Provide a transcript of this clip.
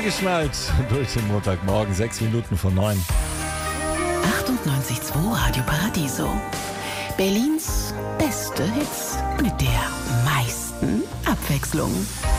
Angeschnallt durch den Montagmorgen, 6 Minuten vor 9. 98.2 Radio Paradiso. Berlins beste Hits mit der meisten Abwechslung.